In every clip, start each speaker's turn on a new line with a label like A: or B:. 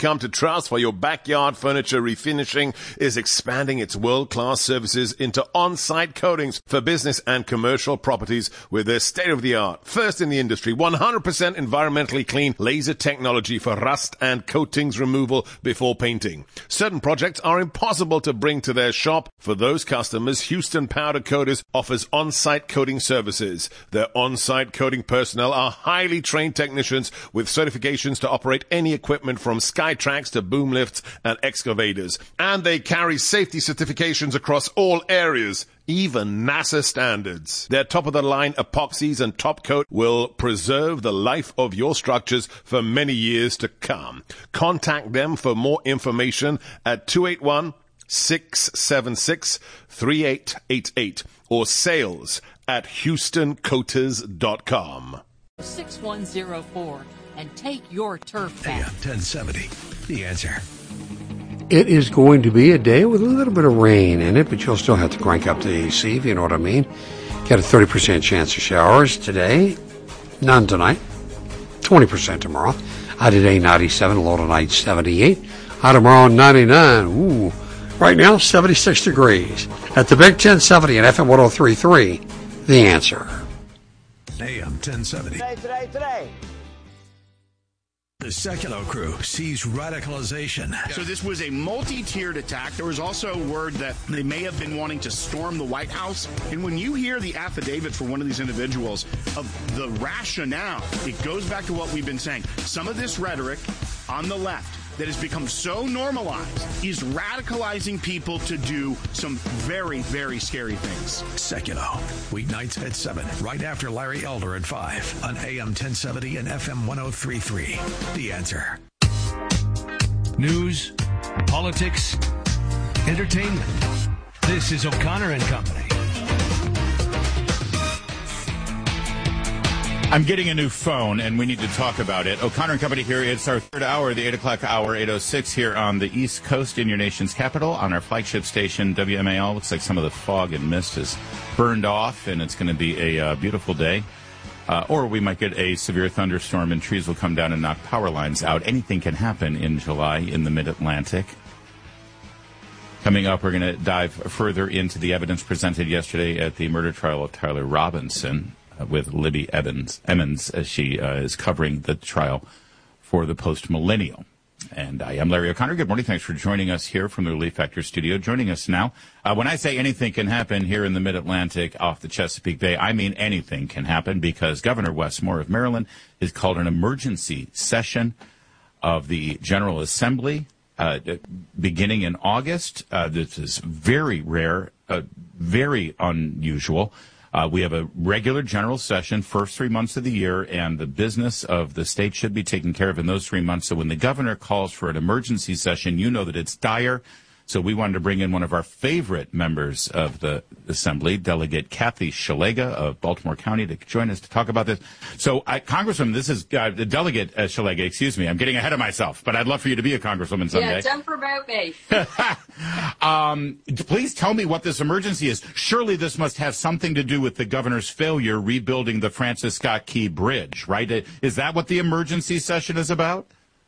A: come to trust for your backyard furniture refinishing is expanding its world-class services into on-site coatings for business and commercial properties with their state-of-the-art, first in the industry, 100% environmentally clean laser technology for rust and coatings removal before painting. Certain projects are impossible to bring to their shop. For those customers, Houston Powder Coaters offers on-site coating services. Their on-site coating personnel are highly trained technicians with certifications to operate any equipment from Skytrax to boom lifts and excavators. And they carry safety certifications across all areas, even NASA standards. Their top-of-the-line epoxies and top coat will preserve the life of your structures for many years to come. Contact them for more information at 281-676-3888 or sales at HoustonCoaters.com.
B: 6104 and take your turf back.
C: AM 1070, The Answer.
D: It is going to be a day with a little bit of rain in it, but you'll still have to crank up the AC, if you know what I mean. Got a 30% chance of showers today, none tonight, 20% tomorrow. High today 97, low tonight 78. High tomorrow 99. Ooh, right now 76 degrees. At the Big 1070 and FM 103.3, The Answer.
C: AM 1070.
E: Today.
C: The Secular Crew sees radicalization.
F: So this was a multi-tiered attack. There was also word that they may have been wanting to storm the White House. And when you hear the affidavit for one of these individuals of the rationale, it goes back to what we've been saying. Some of this rhetoric on the left that has become so normalized is radicalizing people to do some very, very scary things.
C: Secular, weeknights at 7, right after Larry Elder at 5 on AM 1070 and FM 103.3. The Answer.
G: News, politics, entertainment. This is O'Connor and Company.
H: I'm getting a new phone, and we need to talk about it. O'Connor and Company here. It's our third hour, the 8 o'clock hour, 8:06 here on the East Coast in your nation's capital on our flagship station, WMAL. Looks like some of the fog and mist has burned off, and it's going to be a beautiful day. Or we might get a severe thunderstorm, and trees will come down and knock power lines out. Anything can happen in July in the Mid-Atlantic. Coming up, we're going to dive further into the evidence presented yesterday at the murder trial of Tyler Robinson, with Libby Emmons as she is covering the trial for the Post-Millennial. And I am Larry O'Connor. Good morning. Thanks for joining us here from the Relief Factor studio. Joining us now, when I say anything can happen here in the Mid-Atlantic off the Chesapeake Bay, I mean anything can happen, because Governor Wes Moore of Maryland has called an emergency session of the General Assembly beginning in August. This is very rare, very unusual. We have a regular general session first 3 months of the year, and the business of the state should be taken care of in those 3 months. So when the governor calls for an emergency session, you know that it's dire. So we wanted to bring in one of our favorite members of the Assembly, Delegate Kathy Szeliga of Baltimore County, to join us to talk about this. So, Congresswoman, this is Delegate Szeliga, excuse me. I'm getting ahead of myself, but I'd love for you to be a congresswoman someday.
B: Yeah, don't promote me.
H: Please tell me what this emergency is. Surely this must have something to do with the governor's failure rebuilding the Francis Scott Key Bridge, right? Is that what the emergency session is about?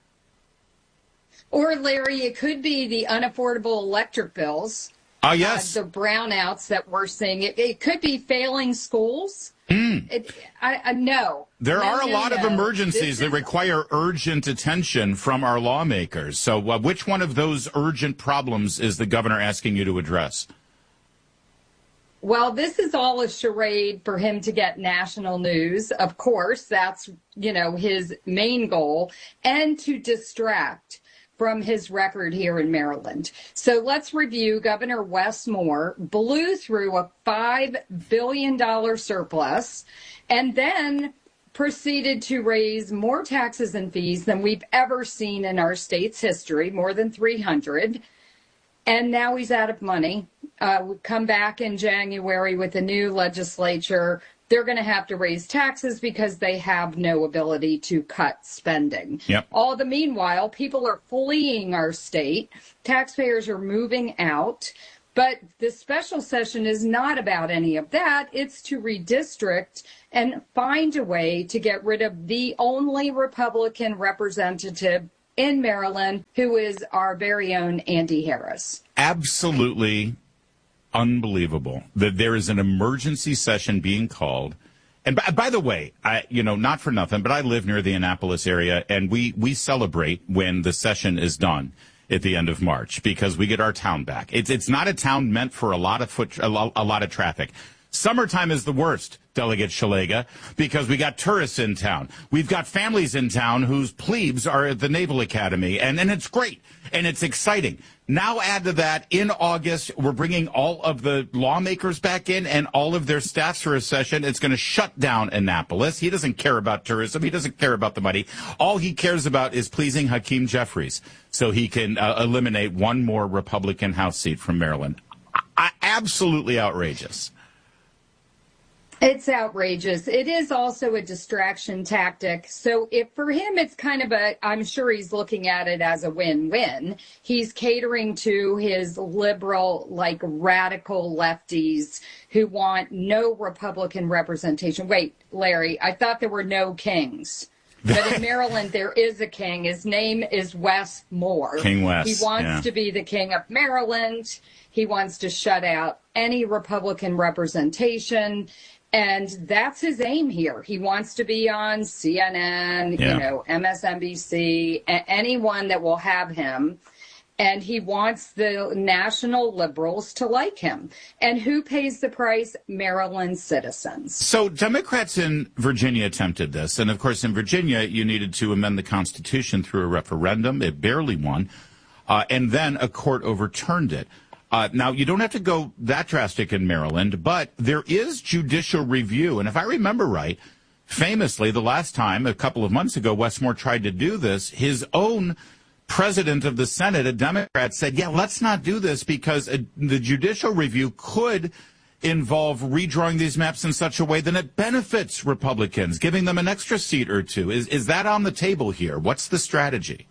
B: Or, Larry, it could be the unaffordable electric bills.
H: Oh, yes.
B: The brownouts that we're seeing. It could be failing schools. No.
H: There are a lot of emergencies that require urgent attention from our lawmakers. So which one of those urgent problems is the governor asking you to address?
B: Well, this is all a charade for him to get national news. Of course, that's, his main goal, and to distract from his record here in Maryland. So let's review. Governor Wes Moore blew through a $5 billion surplus and then proceeded to raise more taxes and fees than we've ever seen in our state's history, more than 300. And now he's out of money. We come back in January with a new legislature. They're going to have to raise taxes because they have no ability to cut spending.
H: Yep.
B: All the meanwhile, people are fleeing our state. Taxpayers are moving out. But this special session is not about any of that. It's to redistrict and find a way to get rid of the only Republican representative in Maryland, who is our very own Andy Harris.
H: Absolutely unbelievable that there is an emergency session being called. And by the way, not for nothing, but I live near the Annapolis area, and we celebrate when the session is done at the end of March because we get our town back. It's not a town meant for a lot of traffic. Summertime is the worst, Delegate Szeliga, because we got tourists in town. We've got families in town whose plebes are at the Naval Academy, and it's great, and it's exciting. Now add to that, in August, we're bringing all of the lawmakers back in and all of their staffs for a session. It's going to shut down Annapolis. He doesn't care about tourism. He doesn't care about the money. All he cares about is pleasing Hakeem Jeffries so he can eliminate one more Republican House seat from Maryland. Absolutely outrageous.
B: It's outrageous. It is also a distraction tactic. So if for him, it's kind of I'm sure he's looking at it as a win-win. He's catering to his liberal, radical lefties who want no Republican representation. Wait, Larry, I thought there were no kings. But in Maryland, there is a king. His name is Wes Moore.
H: King Wes.
B: He wants to be the king of Maryland. He wants to shut out any Republican representation. And that's his aim here. He wants to be on CNN, MSNBC, anyone that will have him. And he wants the national liberals to like him. And who pays the price? Maryland citizens.
H: So Democrats in Virginia attempted this. And, of course, in Virginia, you needed to amend the Constitution through a referendum. It barely won. And then a court overturned it. Now, you don't have to go that drastic in Maryland, but there is judicial review. And if I remember right, famously, the last time, a couple of months ago, Wes Moore tried to do this, his own president of the Senate, a Democrat, said, let's not do this because the judicial review could involve redrawing these maps in such a way that it benefits Republicans, giving them an extra seat or two. Is that on the table here? What's the strategy?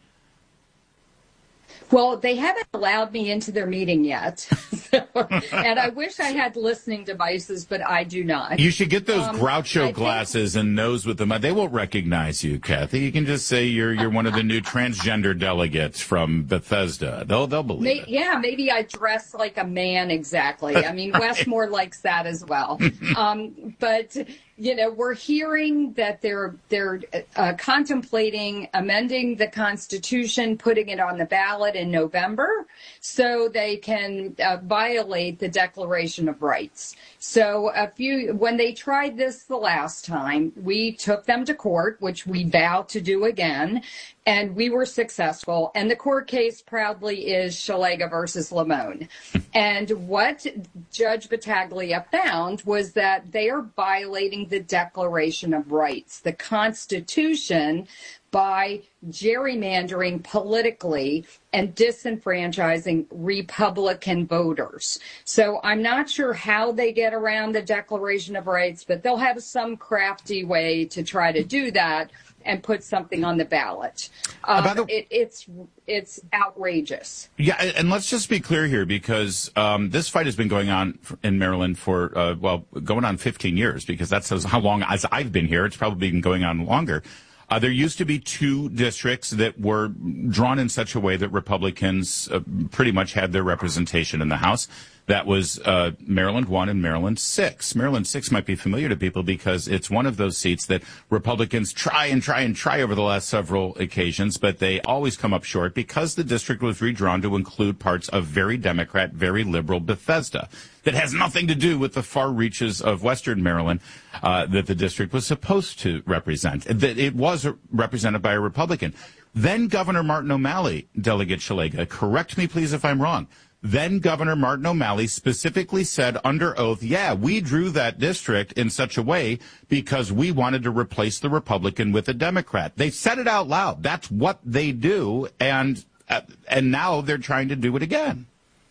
B: Well, they haven't allowed me into their meeting yet. And I wish I had listening devices, but I do not.
H: You should get those Groucho glasses and nose with them. They won't recognize you, Kathy. You can just say you're one of the new transgender delegates from Bethesda. They'll believe it.
B: Yeah, maybe I dress like a man exactly. I mean, Wes Moore likes that as well. But we're hearing that they're contemplating amending the Constitution, putting it on the ballot in November so they can violate the Declaration of Rights. So when they tried this the last time, we took them to court, which we vow to do again, and we were successful. And the court case proudly is Szeliga versus Lamone. And what Judge Battaglia found was that they are violating the Declaration of Rights, the Constitution, by gerrymandering politically and disenfranchising Republican voters. So I'm not sure how they get around the Declaration of Rights, but they'll have some crafty way to try to do that and put something on the ballot. It's outrageous.
H: Yeah, and let's just be clear here, because this fight has been going on in Maryland for, going on 15 years, because that's how long as I've been here. It's probably been going on longer. There used to be two districts that were drawn in such a way that Republicans pretty much had their representation in the House. That was Maryland 1 and Maryland 6. Maryland 6 might be familiar to people because it's one of those seats that Republicans try over the last several occasions, but they always come up short because the district was redrawn to include parts of very Democrat, very liberal Bethesda that has nothing to do with the far reaches of Western Maryland that the district was supposed to represent. That it was represented by a Republican. Then Governor Martin O'Malley, Delegate Szeliga, correct me please if I'm wrong. Then Governor Martin O'Malley specifically said under oath, we drew that district in such a way because we wanted to replace the Republican with a Democrat. They said it out loud. That's what they do, and now they're trying to do it again.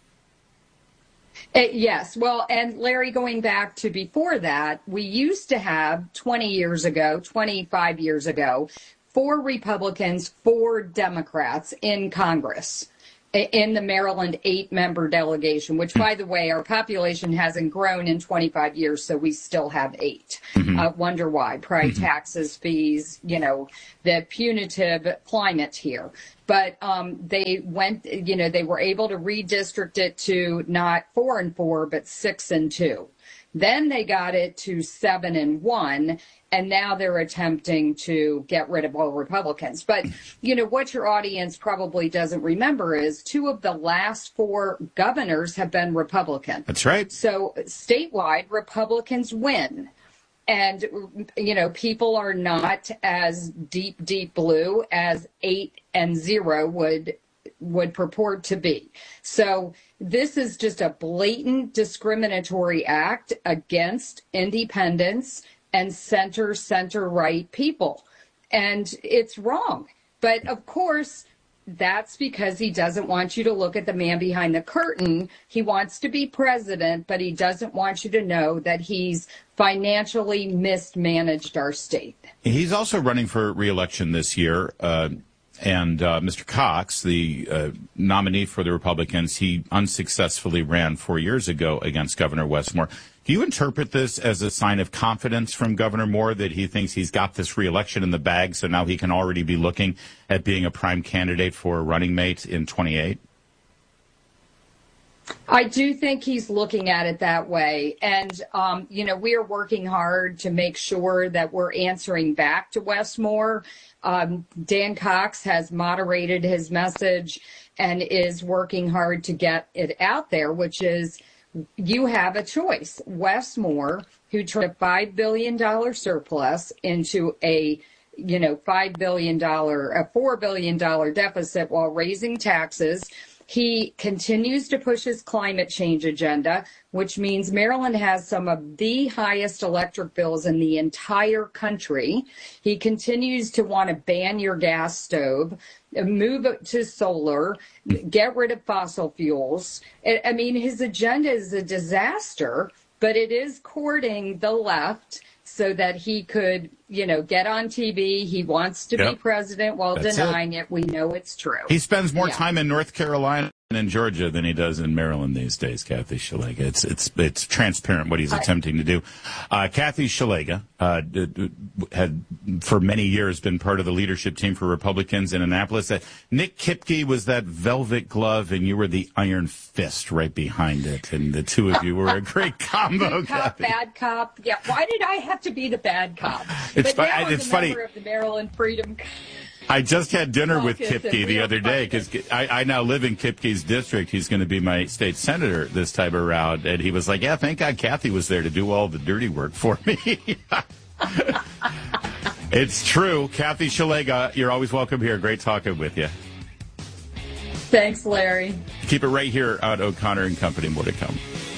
B: Yes. Well, and Larry, going back to before that, we used to have 25 years ago, 4 Republicans, 4 Democrats in Congress. in the Maryland 8-member delegation, which, by the way, our population hasn't grown in 25 years, so we still have 8. Wonder why. Probably taxes, fees, the punitive climate here. But they went, they were able to redistrict it to not 4 and 4, but 6 and 2. Then they got it to 7 and 1, and now they're attempting to get rid of all Republicans. But, what your audience probably doesn't remember is 2 of the last 4 governors have been Republican.
H: That's right.
B: So statewide, Republicans win. And, people are not as deep blue as 8 and 0 would purport to be. So this is just a blatant discriminatory act against independents and center-right people. And it's wrong. But, of course, that's because he doesn't want you to look at the man behind the curtain. He wants to be president, but he doesn't want you to know that he's financially mismanaged our state.
H: He's also running for re-election this year. And Mr. Cox, the nominee for the Republicans, he unsuccessfully ran 4 years ago against Governor Wes Moore. Do you interpret this as a sign of confidence from Governor Moore that he thinks he's got this re-election in the bag, so now he can already be looking at being a prime candidate for a running mate in 28?
B: I do think he's looking at it that way. And, we are working hard to make sure that we're answering back to Wes Moore. Dan Cox has moderated his message and is working hard to get it out there, which is you have a choice. Wes Moore, who turned a $5 billion surplus into a $4 billion deficit while raising taxes. He continues to push his climate change agenda, which means Maryland has some of the highest electric bills in the entire country. He continues to want to ban your gas stove, move it to solar, get rid of fossil fuels. I mean, his agenda is a disaster, but it is courting the left so that he could, get on TV. He wants to be president while denying it. We know it's true.
H: He spends more time in North Carolina and in Georgia than he does in Maryland these days, Kathy Szeliga. It's transparent what he's attempting to do. Kathy Szeliga had for many years been part of the leadership team for Republicans in Annapolis. Nick Kipke was that velvet glove, and you were the iron fist right behind it. And the two of you were a great combo.
B: Good cop, bad cop. Yeah, why did I have to be the bad cop?
H: It's
B: funny. Member of the Maryland Freedom.
H: I just had dinner with Kipke the other day because I now live in Kipke's district. He's going to be my state senator this time around. And he was like, yeah, thank God Kathy was there to do all the dirty work for me. It's true. Kathy Szeliga, you're always welcome here. Great talking with you.
B: Thanks, Larry.
H: Keep it right here on O'Connor and Company. More to come.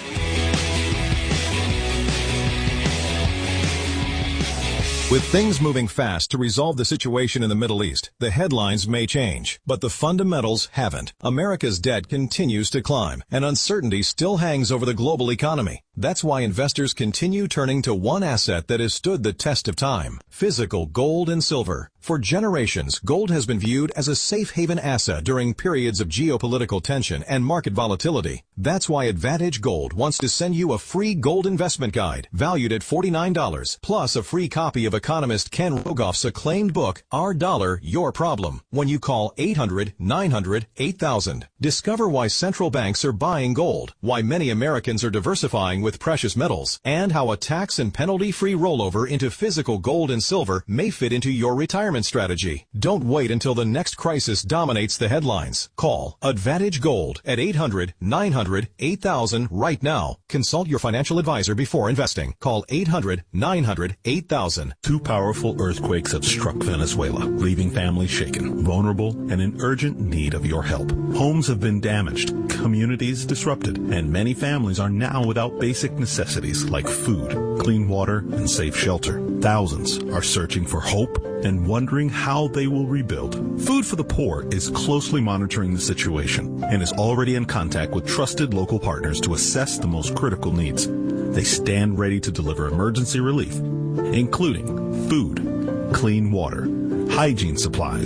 E: With things moving fast to resolve the situation in the Middle East, the headlines may change, but the fundamentals haven't. America's debt continues to climb, and uncertainty still hangs over the global economy. That's why investors continue turning to one asset that has stood the test of time: physical gold and silver. For generations, gold has been viewed as a safe haven asset during periods of geopolitical tension and market volatility. That's why Advantage Gold wants to send you a free gold investment guide valued at $49, plus a free copy of economist Ken Rogoff's acclaimed book, Our Dollar, Your Problem, when you call 800-900-8000. Discover why central banks are buying gold, why many Americans are diversifying with precious metals, and how a tax and penalty-free rollover into physical gold and silver may fit into your retirement strategy. Don't wait until the next crisis dominates the headlines. Call Advantage Gold at 800-900-8000 right now. Consult your financial advisor before investing. Call 800-900-8000.
I: Two powerful earthquakes have struck Venezuela, leaving families shaken, vulnerable, and in urgent need of your help. Homes have been damaged, communities disrupted, and many families are now without basic necessities like food, clean water, and safe shelter. Thousands are searching for hope and wondering how they will rebuild. Food for the Poor is closely monitoring the situation and is already in contact with trusted local partners to assess the most critical needs. They stand ready to deliver emergency relief, including food, clean water, hygiene supplies,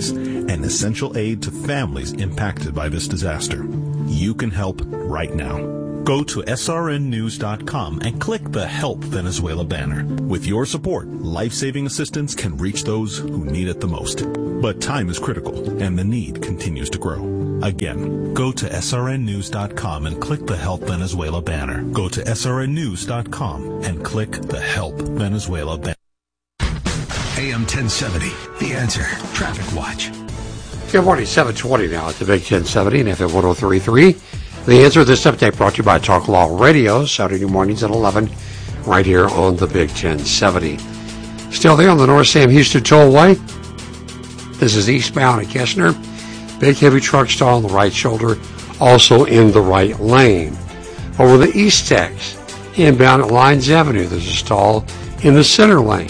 I: and essential aid to families impacted by this disaster. You can help right now. Go to srnnews.com and click the Help Venezuela banner. With your support, life-saving assistance can reach those who need it the most. But time is critical, and the need continues to grow. Again, go to srnnews.com and click the Help Venezuela banner. Go to srnnews.com and click the Help Venezuela banner.
C: AM 1070, The Answer. Traffic Watch.
D: Good morning, 720 now at the Big 1070 and FM 1033. The Answer, this update brought to you by Talk Law Radio, Saturday mornings at 11, right here on the Big 1070. Still there on the North Sam Houston Tollway. This is eastbound at Keshner. Big heavy truck stall on the right shoulder, also in the right lane. Over the East Tex, inbound at Lyons Avenue, there's a stall in the center lane.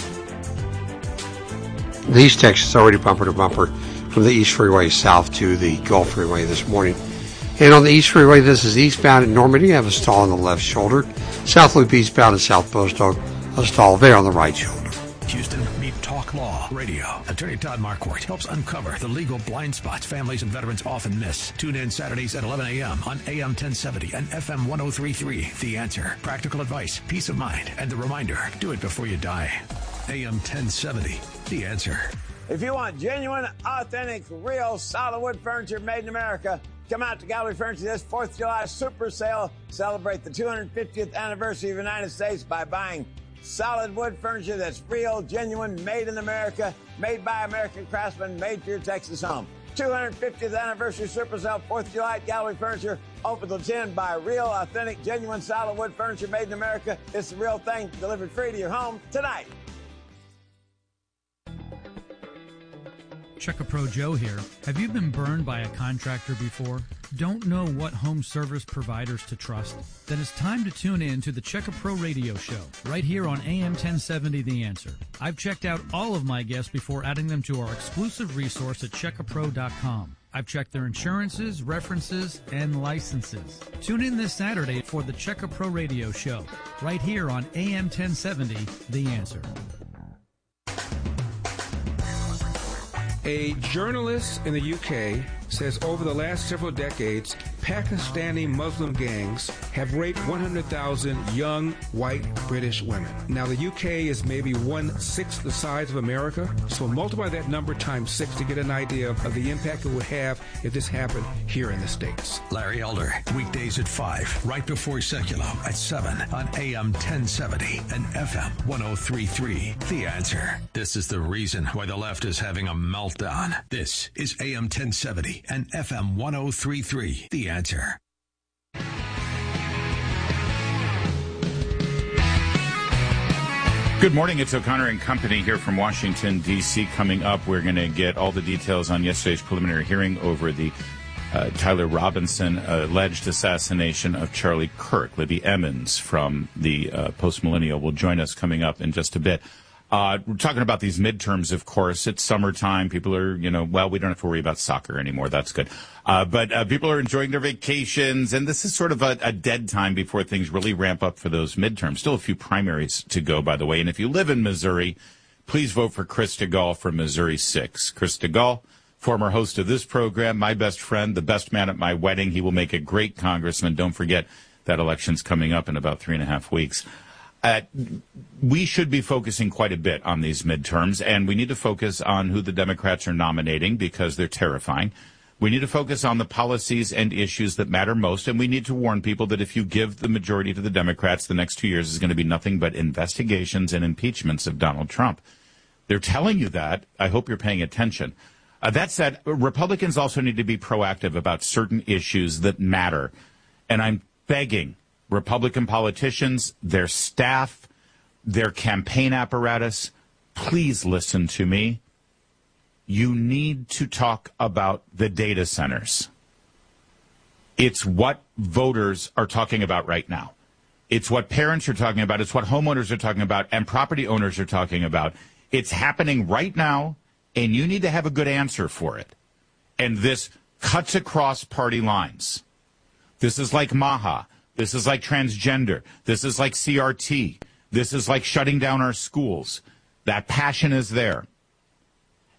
D: The East Tex is already bumper to bumper from the East Freeway south to the Gulf Freeway this morning. And on the East Freeway, this is eastbound at Normandy. You have a stall on the left shoulder. South Loop eastbound at South Post Oak, a stall there on the right shoulder.
C: Houston, meet Talk Law Radio. Attorney Todd Marquardt helps uncover the legal blind spots families and veterans often miss. Tune in Saturdays at 11 a.m. on AM 1070 and FM 1033. The Answer. Practical advice, peace of mind, and the reminder, do it before you die. AM 1070. The Answer.
J: If you want genuine, authentic, real, solid wood furniture made in America, come out to Gallery Furniture this 4th of July super sale. Celebrate the 250th anniversary of the United States by buying solid wood furniture that's real, genuine, made in America, made by American craftsmen, made for your Texas home. 250th anniversary super sale, 4th of July at Gallery Furniture. Open till 10. Buy real, authentic, genuine, solid wood furniture made in America. It's the real thing, delivered free to your home tonight.
K: Check-A-Pro Joe here. Have you been burned by a contractor before? Don't know what home service providers to trust? Then it's time to tune in to the Check-A-Pro radio show, right here on AM 1070 The Answer. I've checked out all of my guests before adding them to our exclusive resource at checkapro.com. I've checked their insurances, references, and licenses. Tune in this Saturday for the Check-A-Pro radio show, right here on AM 1070 The Answer.
L: A journalist in the UK says over the last several decades, Pakistani Muslim gangs have raped 100,000 young white British women. Now, the UK is maybe 1/6 the size of America, so multiply that number times 6 to get an idea of the impact it would have if this happened here in the States.
C: Larry Elder, weekdays at 5, right before Secular at 7 on AM 1070 and FM 1033. The Answer. This is the reason why the left is having a meltdown. This is AM 1070 and FM 1033. The Answer.
H: Good morning. It's O'Connor and Company here from Washington, D.C. Coming up, we're going to get all the details on yesterday's preliminary hearing over the Tyler Robinson alleged assassination of Charlie Kirk. Libby Emmons from the Post-Millennial will join us coming up in just a bit. We're talking about these midterms, of course. It's summertime. People are, well, we don't have to worry about soccer anymore. That's good. But people are enjoying their vacations, and this is sort of a dead time before things really ramp up for those midterms. Still a few primaries to go, by the way. And if you live in Missouri, please vote for Chris DeGaulle from Missouri 6. Chris DeGaulle, former host of this program, my best friend, the best man at my wedding. He will make a great congressman. Don't forget that election's coming up in about 3.5 weeks. We should be focusing quite a bit on these midterms, and we need to focus on who the Democrats are nominating because they're terrifying. We need to focus on the policies and issues that matter most, and we need to warn people that if you give the majority to the Democrats, the next 2 years is going to be nothing but investigations and impeachments of Donald Trump. They're telling you that. I hope you're paying attention. That said, Republicans also need to be proactive about certain issues that matter, and I'm begging Republican politicians, their staff, their campaign apparatus, please listen to me. You need to talk about the data centers. It's what voters are talking about right now. It's what parents are talking about. It's what homeowners are talking about and property owners are talking about. It's happening right now, and you need to have a good answer for it. And this cuts across party lines. This is like MAHA. This is like transgender. This is like CRT. This is like shutting down our schools. That passion is there.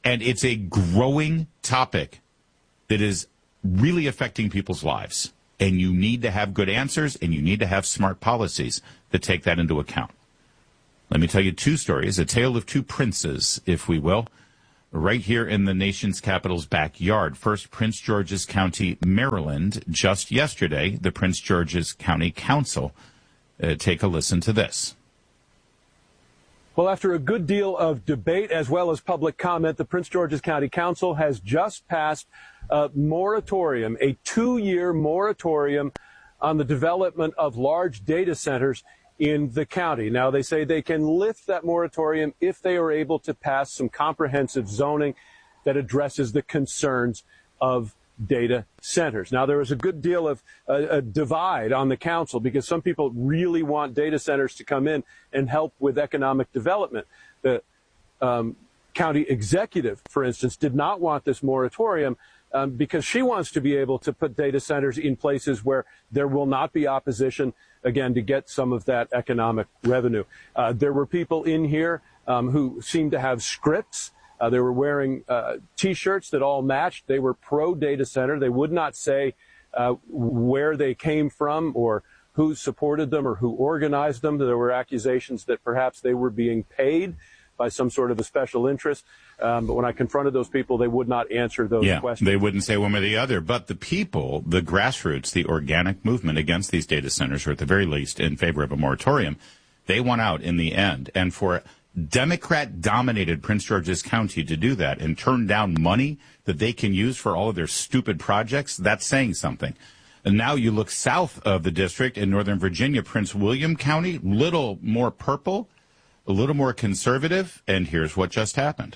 H: And it's a growing topic that is really affecting people's lives. And you need to have good answers, and you need to have smart policies that take that into account. Let me tell you two stories, a tale of two princes, if we will, right here in the nation's capital's backyard. First, Prince George's County, Maryland. Just yesterday, the Prince George's County Council. Take a listen to this.
M: Well, after a good deal of debate as well as public comment, the Prince George's County Council has just passed a moratorium, a 2-year moratorium on the development of large data centers in the county. Now, they say they can lift that moratorium if they are able to pass some comprehensive zoning that addresses the concerns of data centers. Now, there is a good deal of a divide on the council because some people really want data centers to come in and help with economic development. The county executive, for instance, did not want this moratorium because she wants to be able to put data centers in places where there will not be opposition, again, to get some of that economic revenue. There were people in here who seemed to have scripts. They were wearing T-shirts that all matched. They were pro-data center. They would not say where they came from or who supported them or who organized them. There were accusations that perhaps they were being paid by some sort of a special interest. But when I confronted those people, they would not answer those questions.
H: They wouldn't say one way or the other. But the people, the grassroots, the organic movement against these data centers, or at the very least in favor of a moratorium, they won out in the end. And for Democrat-dominated Prince George's County to do that and turn down money that they can use for all of their stupid projects, that's saying something. And now you look south of the district in Northern Virginia, Prince William County, little more purple, a little more conservative, and here's what just happened.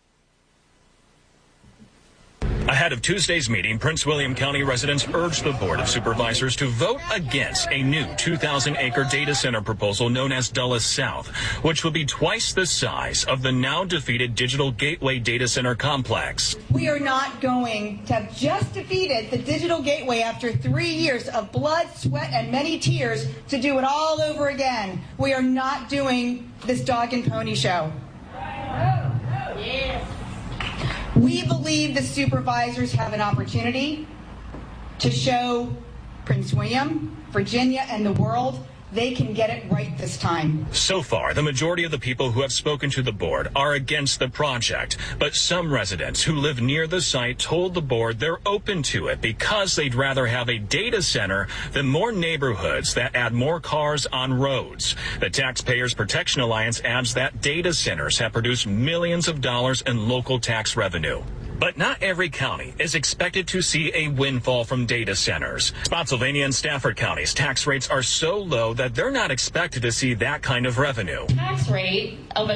N: Ahead of Tuesday's meeting, Prince William County residents urged the Board of Supervisors to vote against a new 2,000-acre data center proposal known as Dulles South, which would be twice the size of the now-defeated Digital Gateway data center complex.
O: We are not going to have just defeated the Digital Gateway after 3 years of blood, sweat, and many tears to do it all over again. We are not doing this dog and pony show. Yes. We believe the supervisors have an opportunity to show Prince William, Virginia, and the world they can get it right this time.
N: So far, the majority of the people who have spoken to the board are against the project, but some residents who live near the site told the board they're open to it because they'd rather have a data center than more neighborhoods that add more cars on roads. The Taxpayers Protection Alliance adds that data centers have produced millions of dollars in local tax revenue. But not every county is expected to see a windfall from data centers. Spotsylvania and Stafford counties' tax rates are so low that they're not expected to see that kind of revenue.
P: Tax rate of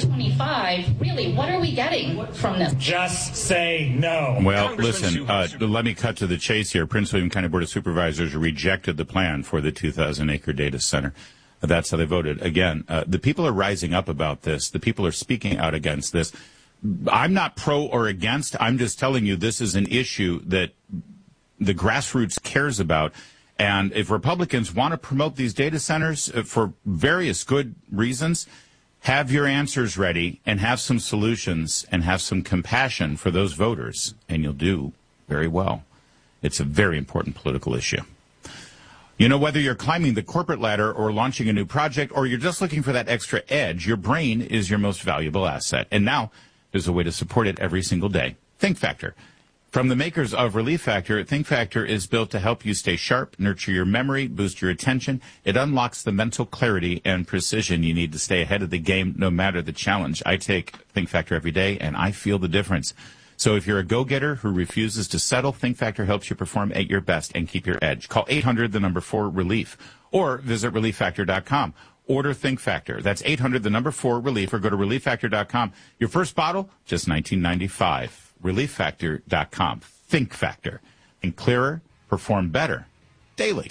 P: $1.25, really, what are we getting from this?
Q: Just say no.
H: Well, listen, let me cut to the chase here. Prince William County Board of Supervisors rejected the plan for the 2,000-acre data center. That's how they voted. Again, the people are rising up about this. The people are speaking out against this. I'm not pro or against. I'm just telling you this is an issue that the grassroots cares about. And if Republicans want to promote these data centers for various good reasons, have your answers ready and have some solutions and have some compassion for those voters, and you'll do very well. It's a very important political issue. You know, whether you're climbing the corporate ladder or launching a new project or you're just looking for that extra edge, your brain is your most valuable asset. And now there's a way to support it every single day. Think Factor. From the makers of Relief Factor, Think Factor is built to help you stay sharp, nurture your memory, boost your attention. It unlocks the mental clarity and precision you need to stay ahead of the game no matter the challenge. I take Think Factor every day, and I feel the difference. So if you're a go-getter who refuses to settle, Think Factor helps you perform at your best and keep your edge. Call 800-4-RELIEF or visit ReliefFactor.com. Order Think Factor. That's 800-4-RELIEF or go to ReliefFactor.com. Your first bottle, just $19.95. ReliefFactor.com. Think Factor. Think clearer, perform better. Daily.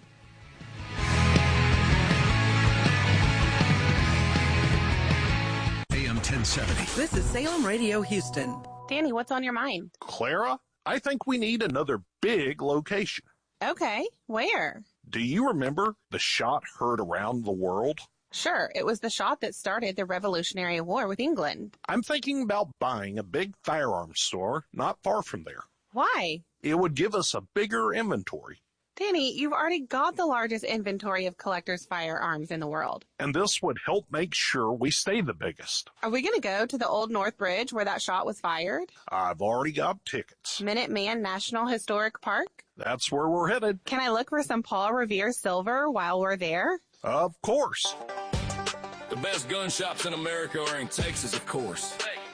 C: AM 1070.
R: This is Salem Radio Houston.
S: Danny, what's on your mind?
T: Clara, I think we need another big location.
S: Okay, where?
T: Do you remember the shot heard around the world?
S: Sure, it was the shot that started the Revolutionary War with England.
T: I'm thinking about buying a big firearms store not far from there.
S: Why?
T: It would give us a bigger inventory.
S: Danny, you've already got the largest inventory of collectors' firearms in the world.
T: And this would help make sure we stay the biggest.
S: Are we going to go to the Old North Bridge where that shot was fired?
T: I've already got tickets.
S: Minuteman National Historic Park?
T: That's where we're headed.
S: Can I look for some Paul Revere silver while we're there?
T: Of course.
U: The best gun shops in America are in Texas, of course.